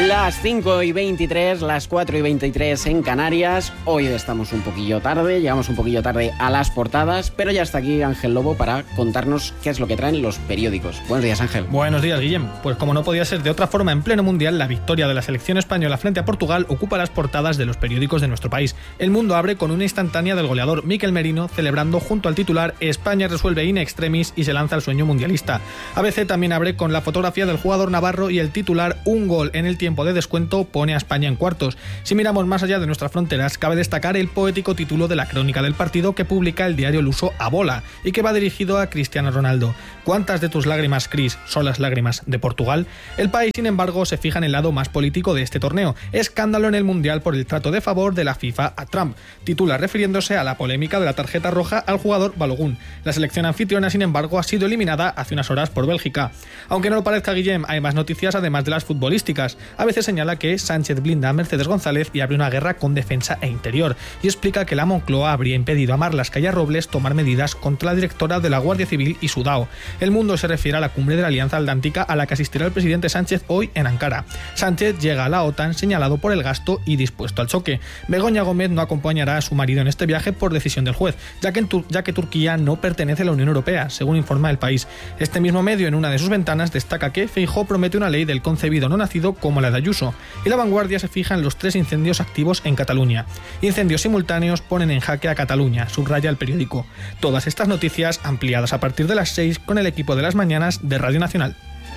Las 5:23, las 4:23 en Canarias. Hoy estamos un poquillo tarde, llegamos un poquillo tarde a las portadas, pero ya está aquí Ángel Lobo para contarnos qué es lo que traen los periódicos. Buenos días, Ángel. Buenos días, Guillem. Pues como no podía ser de otra forma, en pleno mundial, la victoria de la selección española frente a Portugal ocupa las portadas de los periódicos de nuestro país. El Mundo abre con una instantánea del goleador Mikel Merino celebrando junto al titular "España resuelve in extremis y se lanza al sueño mundialista". ABC también abre con la fotografía del jugador navarro y el titular "Un gol en el tiempo de descuento pone a España en cuartos". Si miramos más allá de nuestras fronteras, cabe destacar el poético título de la crónica del partido que publica el diario luso A Bola y que va dirigido a Cristiano Ronaldo. ¿Cuántas de tus lágrimas, Cris, son las lágrimas de Portugal? El país, sin embargo, se fija en el lado más político de este torneo. Escándalo en el Mundial por el trato de favor de la FIFA a Trump. Titula refiriéndose a la polémica de la tarjeta roja al jugador Balogun. La selección anfitriona, sin embargo, ha sido eliminada hace unas horas por Bélgica. Aunque no lo parezca, Guillem, hay más noticias además de las futbolísticas. A veces señala que Sánchez blinda a Mercedes González y abre una guerra con defensa e interior, y explica que la Moncloa habría impedido a Marlas Calla-Robles tomar medidas contra la directora de la Guardia Civil y su DAO. El Mundo se refiere a la cumbre de la Alianza Atlántica a la que asistirá el presidente Sánchez hoy en Ankara. Sánchez llega a la OTAN señalado por el gasto y dispuesto al choque. Begoña Gómez no acompañará a su marido en este viaje por decisión del juez, ya que Turquía no pertenece a la Unión Europea, según informa El País. Este mismo medio, en una de sus ventanas, destaca que Feijóo promete una ley del concebido no nacido como la de Ayuso. Y La Vanguardia se fija en los 3 incendios activos en Cataluña. Incendios simultáneos ponen en jaque a Cataluña, subraya el periódico. Todas estas noticias ampliadas a partir de las 6 con el equipo de las mañanas de Radio Nacional.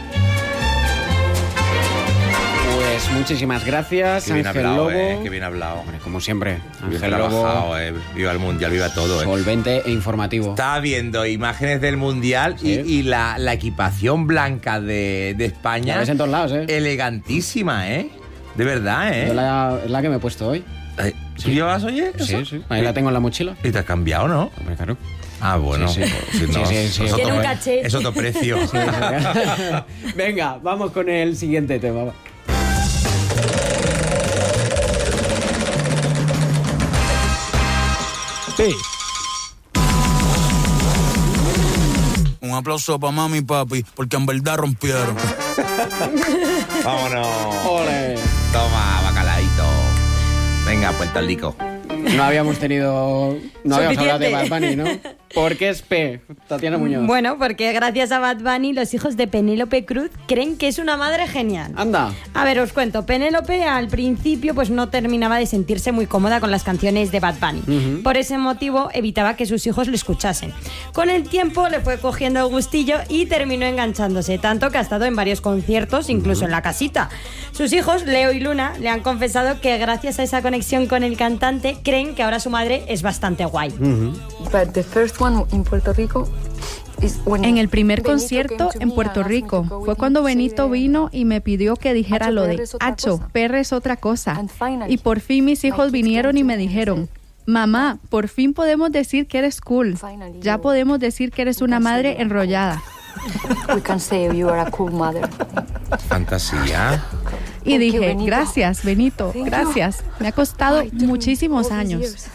Pues muchísimas gracias, Ángel Lobo. Qué bien hablado. Hombre, como siempre, Bien Ángel Lobo. trabajado, viva el Mundial, viva todo. Solvente e informativo. Estaba viendo imágenes del Mundial, sí, y la equipación blanca de España. La ves en todos lados, Elegantísima, De verdad, Es la que me he puesto hoy. ¿Tú llevas hoy eso? Sí. Ahí la tengo en la mochila. ¿Y te has cambiado, no? Hombre, claro. Ah, bueno. Sí. Si no, Sí. Tiene un caché. Es otro precio. Sí. Venga, vamos con el siguiente tema. Un aplauso para mami y papi, porque en verdad rompieron. Vámonos. ¡Ole! Toma, bacalaíto. Venga, Puerto Rico. No habíamos hablado de Bad Bunny, ¿no? ¿Por qué es P? Tatiana Muñoz. Bueno, porque gracias a Bad Bunny los hijos de Penélope Cruz creen que es una madre genial. Anda. A ver, os cuento. Penélope al principio pues no terminaba de sentirse muy cómoda con las canciones de Bad Bunny. Por ese motivo evitaba que sus hijos lo escuchasen. Con el tiempo le fue cogiendo el gustillo y terminó enganchándose, tanto que ha estado en varios conciertos, incluso en la casita. Sus hijos, Leo y Luna, le han confesado que gracias a esa conexión con el cantante creen que ahora su madre es bastante guay. But the first one in Puerto Rico is when En el primer Benito concierto came to en me Puerto and asked me Rico to go fue with cuando him to say Benito vino y me pidió que dijera lo de Acho, perre es otra cosa. And finally, Y por fin mis hijos my kids vinieron came y to me me and dijeron: said, mamá, por fin podemos decir que eres cool. Finally, Ya you- podemos decir que eres you una can say madre you're enrollada. we can say you are a cool mother. Fantasía. Y Thank you, dije: Benito. gracias, Benito, Thank you. gracias. Me ha costado Ay, tú, muchísimos all these años. years.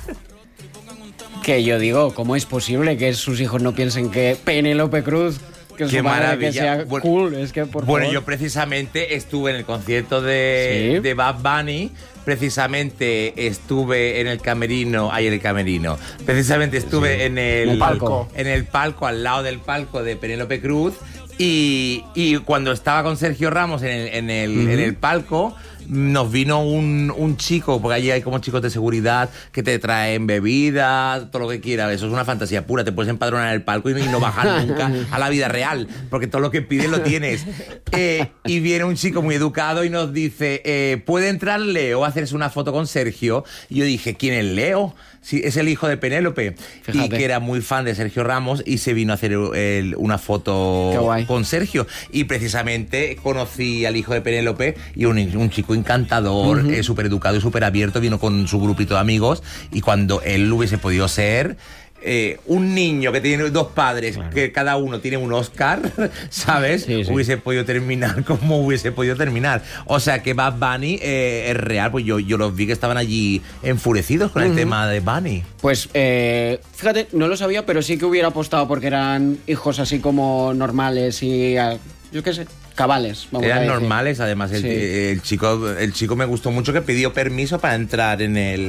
Que yo digo, ¿cómo es posible que sus hijos no piensen que Penélope Cruz, que es Qué su madre, que maravilla. sea Bueno, cool? Es que, por Bueno, favor. yo precisamente estuve en el concierto Sí. de Bad Bunny. Precisamente estuve en el camerino. Precisamente estuve en el palco. En el palco, al lado del palco de Penélope Cruz. Y cuando estaba con Sergio Ramos en el palco, nos vino un chico, porque allí hay como chicos de seguridad que te traen bebidas, todo lo que quieras. Eso es una fantasía pura. Te puedes empadronar en el palco y no bajar nunca a la vida real, porque todo lo que pides lo tienes. Y viene un chico muy educado y nos dice: ¿puede entrar Leo a hacerse una foto con Sergio? Y yo dije: ¿quién es Leo? Sí, es el hijo de Penélope. Fíjate. Y que era muy fan de Sergio Ramos y se vino a hacer una Qué foto guay. con Sergio. Y precisamente conocí al hijo de Penélope y un chico encantador, súper educado y súper abierto. Vino con su grupito de amigos y cuando él hubiese podido ser... un niño que tiene dos padres, claro, que cada uno tiene un Oscar, ¿sabes? Sí. Hubiese podido terminar como hubiese podido terminar. O sea que Bad Bunny es real, pues yo los vi que estaban allí enfurecidos con el tema de Bunny. Pues fíjate, no lo sabía, pero sí que hubiera apostado porque eran hijos así como normales y yo qué sé, cabales, vamos a Eran decir. normales, además. Sí. El chico me gustó mucho, que pidió permiso para entrar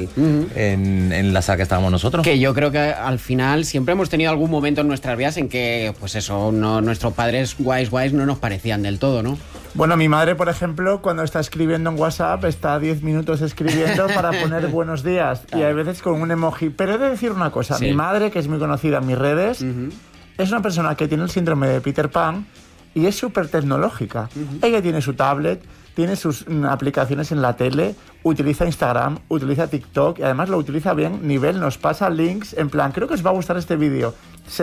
en la sala que estábamos nosotros. Que yo creo que al final siempre hemos tenido algún momento en nuestras vidas en que, pues eso, nuestros padres guays no nos parecían del todo, ¿no? Bueno, mi madre, por ejemplo, cuando está escribiendo en WhatsApp, está 10 minutos escribiendo para poner buenos días. Y hay veces con un emoji. Pero he de decir una cosa. Sí. Mi madre, que es muy conocida en mis redes, es una persona que tiene el síndrome de Peter Pan y es súper tecnológica. Ella tiene su tablet, tiene sus aplicaciones en la tele, utiliza Instagram, utiliza TikTok y además lo utiliza bien, nos pasa links en plan, creo que os va a gustar este vídeo.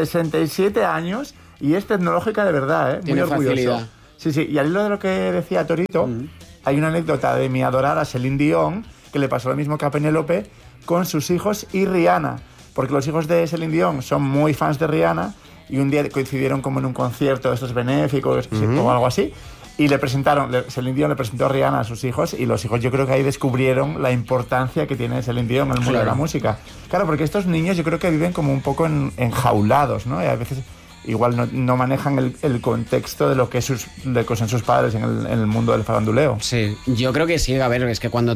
67 años y es tecnológica de verdad, ¿eh? Tiene Muy orgulloso. facilidad. Sí, y al hilo de lo que decía Torito, hay una anécdota de mi adorada Celine Dion, que le pasó lo mismo que a Penélope, con sus hijos y Rihanna, porque los hijos de Celine Dion son muy fans de Rihanna y un día coincidieron como en un concierto de estos benéficos o algo así, y Celine Dion le presentó a Rihanna a sus hijos y los hijos yo creo que ahí descubrieron la importancia que tiene Celine Dion en el mundo de la música. Claro, porque estos niños yo creo que viven como un poco enjaulados, ¿no? Y a veces igual no manejan el contexto de lo que son sus padres en el mundo del faranduleo. Sí, yo creo que sí. A ver, es que cuando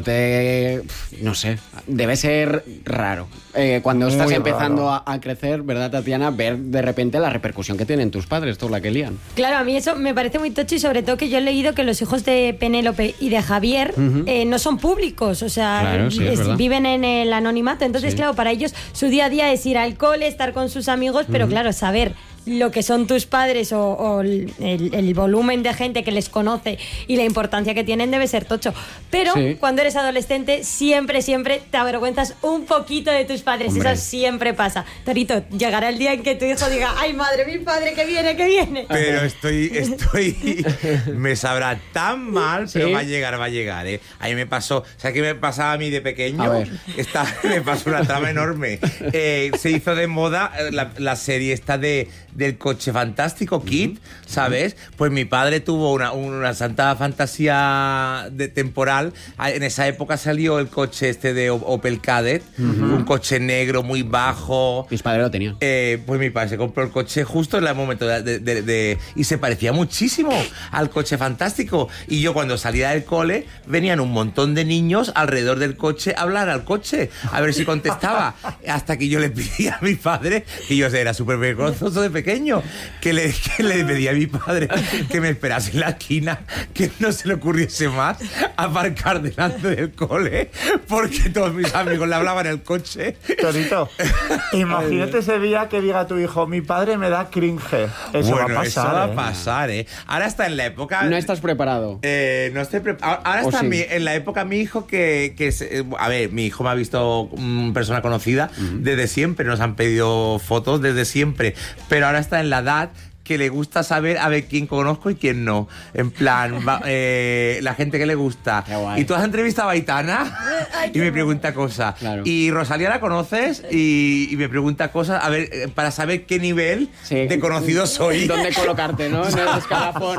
no sé, debe ser raro. Cuando estás Muy empezando raro. a crecer, ¿verdad, Tatiana? Ver de repente la repercusión que tienen tus padres, toda la que lían. Claro, a mí eso me parece muy tocho y sobre todo que yo he leído que los hijos de Penélope y de Javier no son públicos, o sea, Claro, sí, es verdad. viven en el anonimato. Entonces, Sí. claro, para ellos su día a día es ir al cole, estar con sus amigos, pero claro, saber lo que son tus padres o el volumen de gente que les conoce y la importancia que tienen debe ser tocho. Pero Sí. cuando eres adolescente siempre te avergüenzas un poquito de tus padres. Hombre. Eso siempre pasa. Torito, llegará el día en que tu hijo diga, ay madre, mi padre, que viene. Pero estoy me sabrá tan mal, pero ¿Sí? va a llegar, ¿eh? A mí me pasó, ¿sabes qué me pasaba a mí de pequeño? A ver. Me pasó una trama enorme. Se hizo de moda la serie esta del coche fantástico, Kid, ¿sabes? Pues mi padre tuvo una santa fantasía temporal. En esa época salió el coche este de Opel Kadett, un coche negro muy bajo. Mis padres lo tenían. Pues mi padre se compró el coche justo en el momento y se parecía muchísimo al coche fantástico. Y yo cuando salía del cole venían un montón de niños alrededor del coche a hablar al coche, a ver si contestaba. Hasta que yo le pedí a mi padre, que yo era súper vergonzoso de pequeño, que le pedí a mi padre que me esperase en la esquina, que no se le ocurriese más aparcar delante del cole, porque todos mis amigos le hablaban en el coche. Torito, imagínate ese día que diga tu hijo, mi padre me da cringe. Eso Bueno, va a pasar. eso va a pasar, ¿eh? Ahora está en la época... No estás preparado. No estoy preparado. Ahora ¿O está sí? en la época mi hijo a ver, mi hijo me ha visto persona conocida desde siempre, nos han pedido fotos desde siempre, pero ahora está en la edad que le gusta saber a ver quién conozco y quién no. En plan, la gente que le gusta. Qué guay. Y tú has entrevistado a Aitana y me pregunta cosas. Claro. Y Rosalía la conoces y me pregunta cosas, a ver, para saber qué nivel Sí. de conocido soy. ¿Dónde colocarte, no? En el escalafón.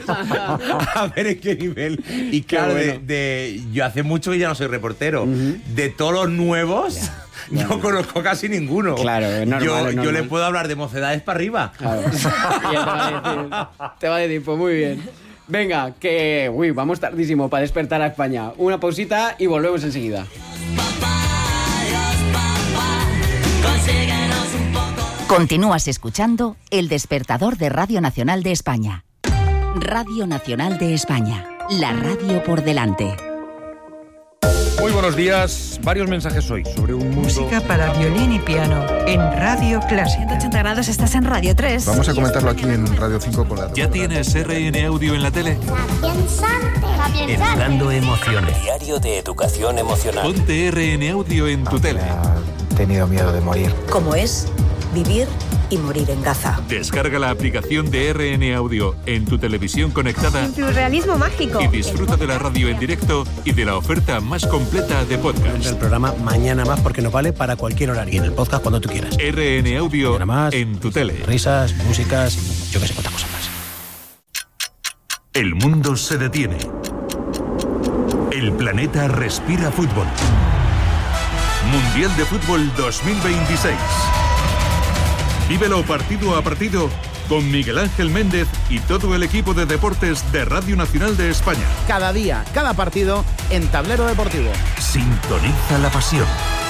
A ver en qué nivel. Y claro, bueno. yo hace mucho que ya no soy reportero. De todos los nuevos, no conozco casi ninguno. Claro, es normal, Yo es normal. le puedo hablar de mocedades para arriba. Claro. Y él te va a decir, pues muy bien. Venga, que vamos tardísimo para despertar a España. Una pausita y volvemos enseguida. Continúas escuchando El Despertador de Radio Nacional de España. Radio Nacional de España, la radio por delante. Muy buenos días. Varios mensajes hoy sobre un mundo... Música para violín y piano en Radio Clásica. 180 grados, estás en Radio 3. Vamos a comentarlo aquí en Radio 5 con la... ¿Ya tienes RN Audio en la tele? Educando emociones. Diario de educación emocional. Ponte RN Audio en tu tele. He tenido miedo de morir. ¿Cómo es vivir y morir en Gaza? Descarga la aplicación de RN Audio en tu televisión conectada. En tu realismo mágico. Y disfruta de la radio en directo y de la oferta más completa de podcast. El programa Mañana Más porque nos vale para cualquier horario. Y en el podcast cuando tú quieras. RN Audio más, en tu tele. Risas, músicas y yo que sé cuántas cosas más. El mundo se detiene. El planeta respira fútbol. Mundial de Fútbol 2026. Vívelo partido a partido con Miguel Ángel Méndez y todo el equipo de deportes de Radio Nacional de España. Cada día, cada partido en Tablero Deportivo. Sintoniza la pasión.